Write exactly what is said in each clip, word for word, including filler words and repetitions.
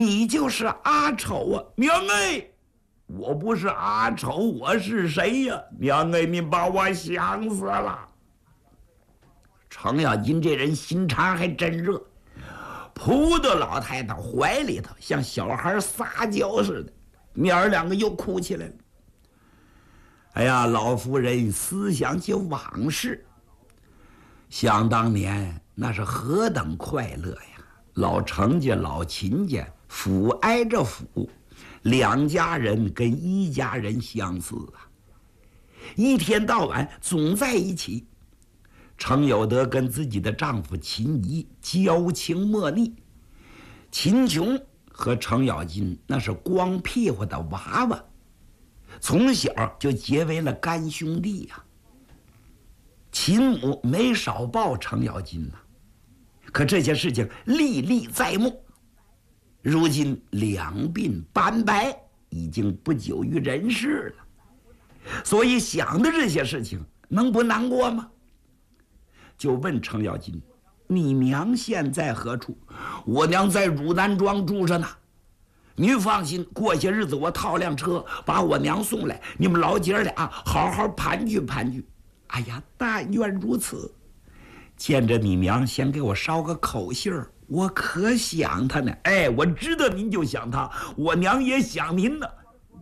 你就是阿丑啊！娘哎，我不是阿丑，我是谁呀？娘哎，你把我想死了！程咬金这人心肠还真热，扑到老太太怀里头，像小孩撒娇似的，娘儿两个又哭起来了。哎呀，老夫人思想起往事，想当年那是何等快乐呀！老程家、老秦家府挨着府，两家人跟一家人相似啊，一天到晚总在一起。程有德跟自己的丈夫秦仪交情莫逆，秦琼和程咬金那是光屁股的娃娃，从小就结为了干兄弟呀、啊。秦母没少抱程咬金呐、啊，可这些事情历历在目。如今两鬓斑白，已经不久于人世了，所以想的这些事情能不难过吗？就问程咬金：“你娘现在何处？”我娘在汝南庄住着呢。您放心，过些日子我套辆车把我娘送来，你们老姐俩好好盘踞盘踞。哎呀，但愿如此。见着你娘，先给我捎个口信儿，我可想她呢。哎，我知道您就想她，我娘也想您呢。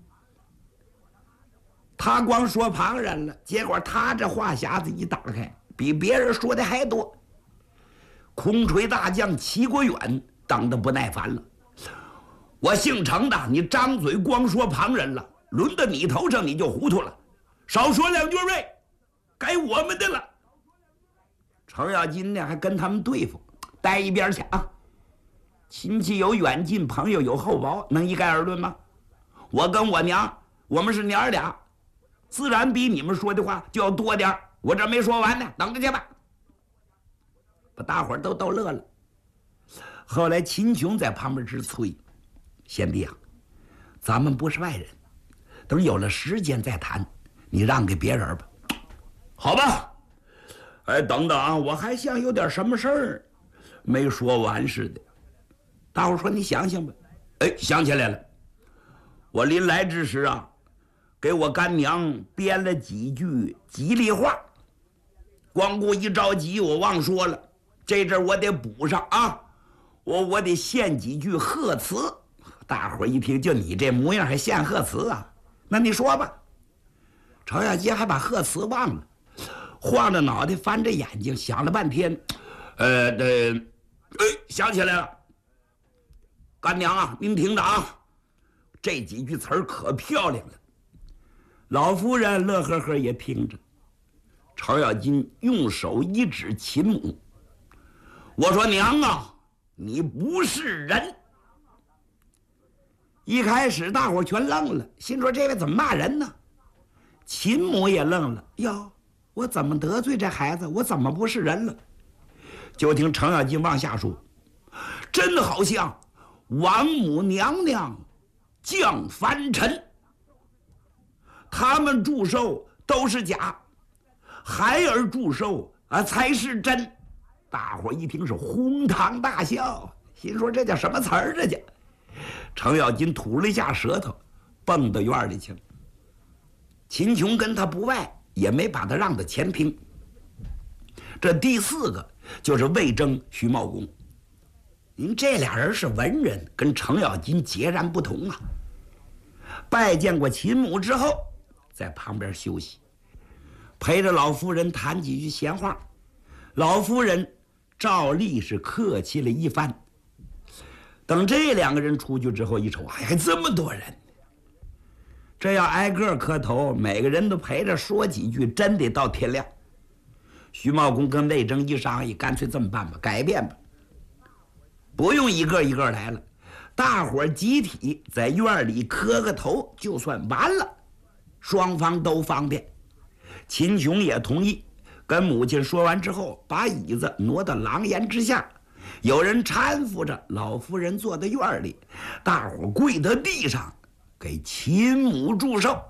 他光说旁人了，结果他这话匣子一打开，比别人说的还多。空锤大将齐国远等得不耐烦了：“我姓程的，你张嘴光说旁人了，轮到你头上你就糊涂了，少说两句呗，该我们的了。”程咬金呢还跟他们对付，待一边去啊！亲戚有远近，朋友有厚薄，能一概而论吗？我跟我娘，我们是娘儿俩，自然比你们说的话就要多点儿。我这没说完呢，等着去吧。把大伙儿都逗乐了。后来秦琼在旁边直催：“贤弟啊，咱们不是外人，等有了时间再谈，你让给别人吧。”好吧。哎，等等啊，我还像有点什么事儿没说完似的。大伙儿说：“你想想吧。”哎，想起来了，我临来之时啊，给我干娘编了几句吉利话，光顾一着急，我忘说了，这阵我得补上啊，我我得献几句贺词。大伙儿一听，就你这模样还献贺词啊？那你说吧。程咬金还把贺词忘了，晃着脑袋，翻着眼睛，想了半天，呃，呃，哎，想起来了，干娘啊，您听着啊，这几句词儿可漂亮了。老夫人乐呵呵也听着。程咬金用手一指秦母：“我说娘啊，你不是人。”一开始大伙全愣了，心说这位怎么骂人呢？秦母也愣了，哟，我怎么得罪这孩子？我怎么不是人了？就听程咬金往下说：“真好像王母娘娘降凡尘，他们祝寿都是假，孩儿祝寿啊才是真。”大伙一听是哄堂大笑，心说这叫什么词儿？这叫……程咬金吐了一下舌头，蹦到院里去了。秦琼跟他不外，也没把他让到前厅。这第四个就是魏征、徐茂公。您这俩人是文人，跟程咬金截然不同啊。拜见过秦母之后，在旁边休息，陪着老夫人谈几句闲话。老夫人照例是客气了一番。等这两个人出去之后，一瞅，还这么多人，这要挨个磕头，每个人都陪着说几句，真得到天亮。徐茂公跟魏征一商议，干脆这么办吧，改变吧，不用一个一个来了，大伙儿集体在院里磕个头就算完了，双方都方便。秦琼也同意，跟母亲说完之后，把椅子挪到廊檐之下，有人搀扶着老夫人坐在院里，大伙跪在地上给秦母祝寿。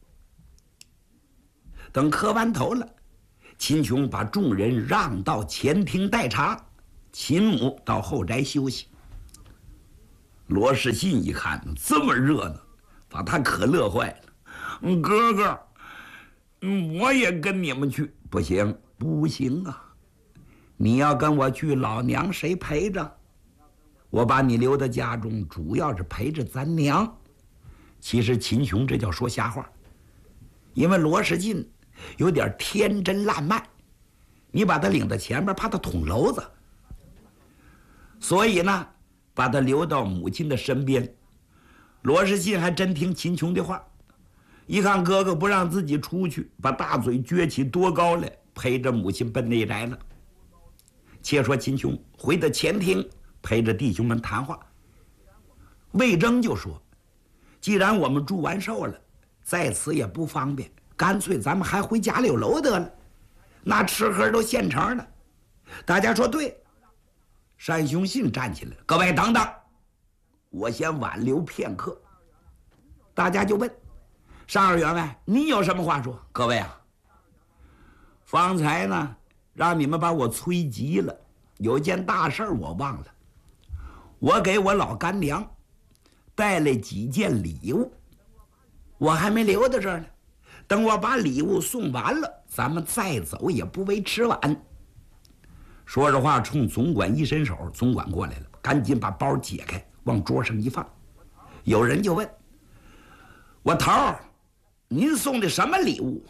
等磕完头了，秦琼把众人让到前厅待茶，秦母到后宅休息。 罗世信一看这么热闹，把他可乐坏了。嗯，哥哥，嗯，我也跟你们去。不行，不行啊！你要跟我去，老娘谁陪着？我把你留在家中，主要是陪着咱娘。其实秦琼这叫说瞎话，因为罗世进有点天真烂漫，你把他领到前面，怕他捅娄子，所以呢，把他留到母亲的身边。罗世进还真听秦琼的话，一看哥哥不让自己出去，把大嘴撅起多高来，陪着母亲奔内宅了。且说秦琼回到前厅，陪着弟兄们谈话。魏征就说：“既然我们祝完寿了，在此也不方便，干脆咱们还回家柳楼得了，那吃喝都现成的。”大家说对。单雄信站起来：“各位等等，我先挽留片刻。”大家就问：“单二员外，你有什么话说？”各位啊，方才呢让你们把我催急了，有件大事我忘了。我给我老干娘带来几件礼物，我还没留在这儿呢。等我把礼物送完了，咱们再走也不为迟晚。说着话，冲总管一伸手，总管过来了，赶紧把包解开，往桌上一放。有人就问：“我头儿，您送的什么礼物？”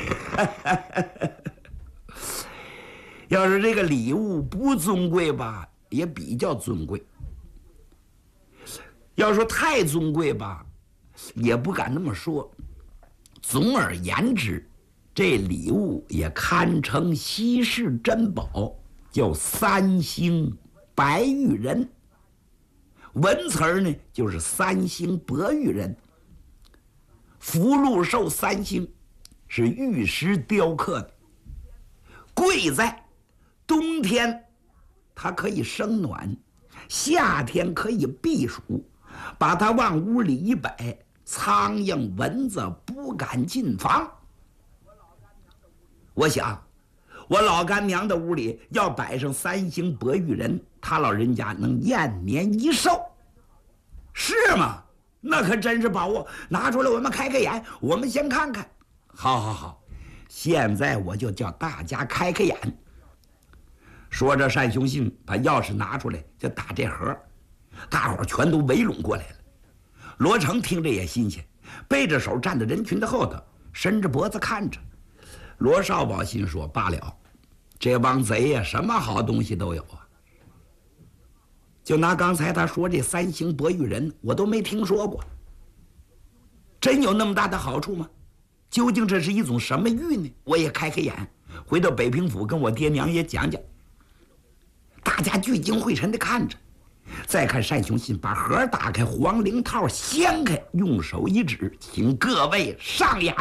要是这个礼物不尊贵吧，也比较尊贵；要说太尊贵吧，也不敢那么说。总而言之，这礼物也堪称稀世珍宝，叫三星白玉人。文词儿呢，就是三星白玉人。福禄寿三星是玉石雕刻的，贵在冬天它可以生暖，夏天可以避暑，把它往屋里一摆，苍蝇蚊子不敢进房。我想我老干娘的屋里要摆上三星白玉人，他老人家能延年益寿，是吗？那可真是把握，拿出来我们开开眼，我们先看看。好好好，现在我就叫大家开开眼。说着，单雄信把钥匙拿出来，就打这盒，大伙儿全都围拢过来了。罗成听着也新鲜，背着手站在人群的后头，伸着脖子看着。罗少保心说：“罢了，这帮贼呀，什么好东西都有啊！就拿刚才他说这三星白玉人，我都没听说过，真有那么大的好处吗？究竟这是一种什么玉呢？我也开开眼，回到北平府跟我爹娘也讲讲。”大家聚精会神地看着，再看单雄信把盒打开，黄绫套掀开，用手一指：“请各位上眼。”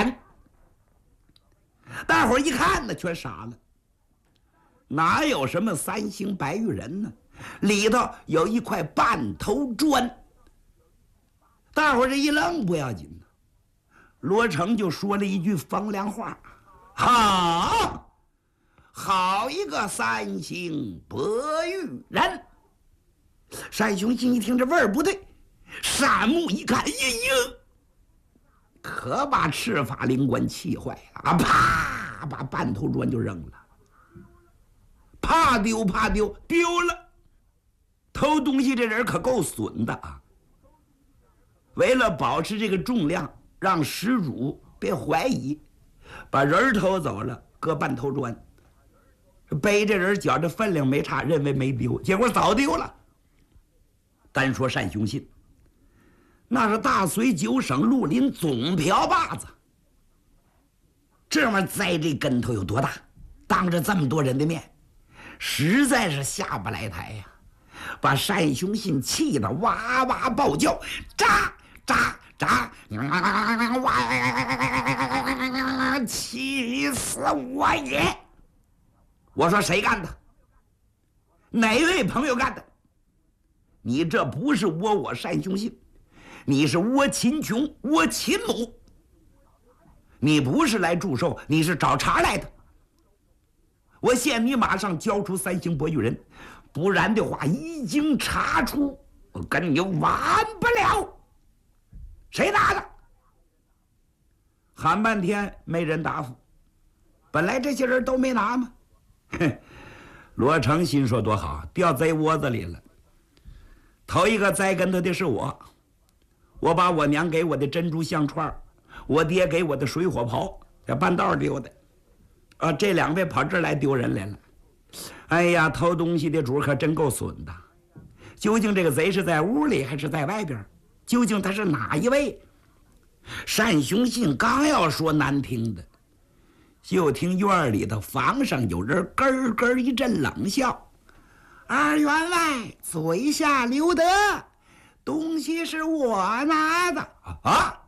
大伙儿一看呢，全傻了。哪有什么三星白玉人呢？里头有一块半头砖。大伙儿这一愣不要紧呢，罗成就说了一句风凉话：“好。好一个三星白玉人！”单雄信一听这味儿不对，闪目一看，哎呀，可把赤法灵官气坏了啊！啪，把半头砖就扔了。怕丢怕丢，丢了。偷东西这人可够损的啊！为了保持这个重量，让失主别怀疑，把人偷走了，搁半头砖。背这人觉着分量没差，认为没丢，结果早丢了。单说单雄信，那是大隋九省绿林总瓢把子，这么栽这跟头有多大？当着这么多人的面，实在是下不来台呀、啊！把单雄信气得哇哇暴叫：“喳喳喳！气死我也！”我说：“谁干的？哪位朋友干的？你这不是窝我单雄信，你是窝秦琼，窝秦母。你不是来祝寿，你是找茬来的。我限你马上交出三星白玉人，不然的话，一经查出， 我跟你完不了。谁拿的？喊半天没人答复。本来这些人都没拿嘛。哼，罗成心说多好，掉贼窝子里了。头一个栽跟头的是我，我把我娘给我的珍珠项串，我爹给我的水火炮，在半道丢的。啊，这两位跑这儿来丢人来了。哎呀，偷东西的主可真够损的。究竟这个贼是在屋里还是在外边？究竟他是哪一位？单雄信刚要说难听的，就听院里的房上有人咯咯一阵冷笑：“二员外嘴下留德，东西是我拿的啊！”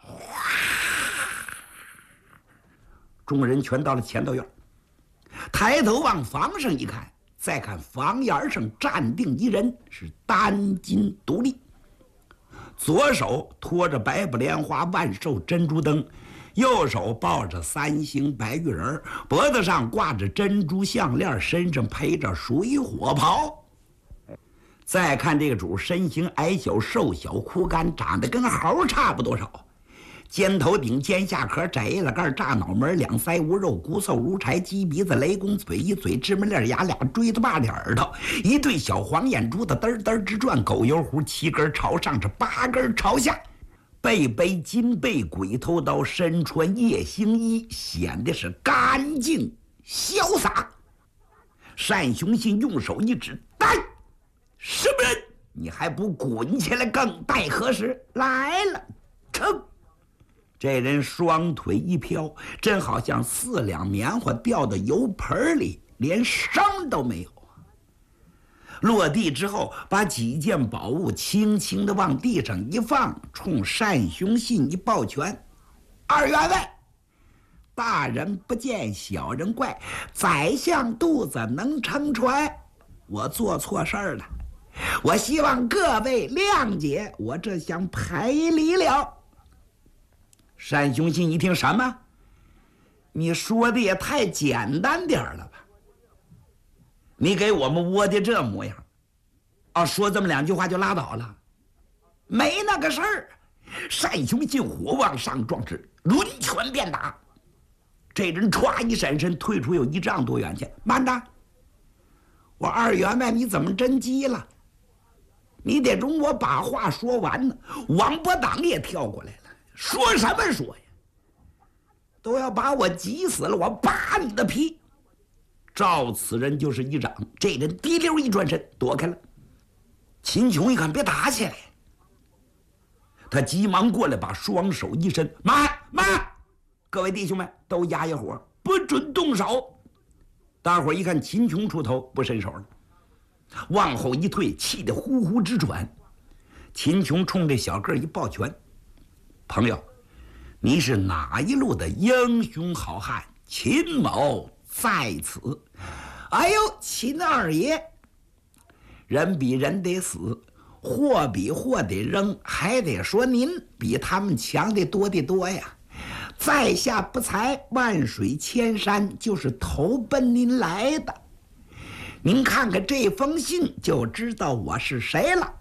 众人全到了前头院，抬头往房上一看，再看房檐上站定一人，是单襟独立，左手托着百宝莲花万寿珍珠灯，右手抱着三星白玉人，脖子上挂着珍珠项链，身上披着水火袍。再看这个主，身形矮小，瘦小枯干，长得跟猴差不多少，尖头顶，尖下壳，窄了盖，炸脑门，两腮无肉，骨瘦如柴，鸡鼻子，雷公嘴，一嘴芝麻粒牙，俩锥子把的耳朵，一对小黄眼珠子嘚嘚直转，狗油壶七根朝上，这八根朝下，背背金背鬼头刀，身穿夜行衣，显得是干净潇洒。单雄信用手一指：“来，什么人？你还不滚起来，更待何时？来了！”噌！这人双腿一飘，真好像四两棉花掉到油盆里，连伤都没有。落地之后，把几件宝物轻轻地往地上一放，冲单雄信一抱拳：“二员外，大人不见小人怪，宰相肚子能撑船，我做错事儿了，我希望各位谅解，我这厢赔礼了。”单雄信一听，什么？你说的也太简单点了吧？你给我们窝的这模样，啊，说这么两句话就拉倒了？没那个事儿。单雄信火往上撞，是抡拳便打。这人歘一闪身，退出有一丈多远去。慢着，我二员外，你怎么真急了？你得容我把话说完呢。王伯党也跳过来了。说什么说呀？都要把我急死了，我扒你的皮！照此人就是一掌，这人滴溜一转身躲开了。秦琼一看，别打起来，他急忙过来，把双手一伸：“慢慢，各位弟兄们都压一火，不准动手。”大伙一看秦琼出头，不伸手了，往后一退，气得呼呼直喘。秦琼冲这小个一抱拳：“朋友，你是哪一路的英雄好汉？秦某在此。”“哎呦，秦二爷，人比人得死，货比货得扔，还得说您比他们强得多得多呀！在下不才，万水千山，就是投奔您来的。您看看这封信，就知道我是谁了。”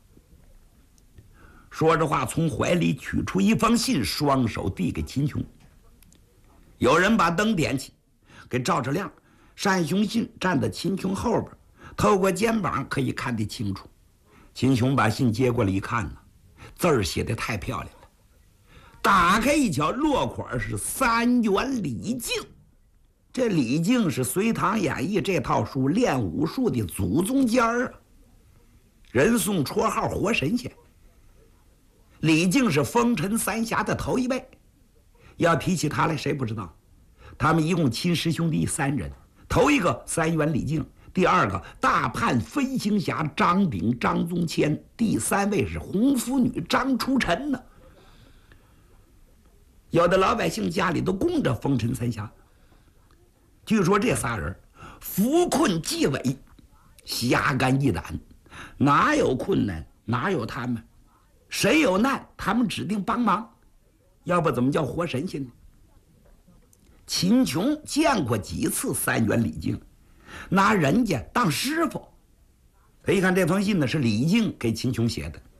说着话，从怀里取出一封信，双手递给秦琼。有人把灯点起，给照着亮。单雄信站在秦琼后边，透过肩膀可以看得清楚。秦琼把信接过来一看呢，字儿写得太漂亮了。打开一瞧，落款是三元李靖。这李靖是《隋唐演义》这套书练武术的祖宗尖儿啊，人送绰号活神仙。李靖是风尘三侠的头一位，要提起他来，谁不知道？他们一共亲师兄弟三人，头一个三元李靖，第二个大叛飞行侠张炳张宗谦，第三位是红拂女张初晨呢。有的老百姓家里都供着风尘三侠。据说这仨人扶困济危，侠肝义胆，哪有困难哪有他们，谁有难他们指定帮忙，要不怎么叫活神仙呢？秦琼见过几次三元李靖，拿人家当师傅， 他一看这封信呢，是李靖给秦琼写的，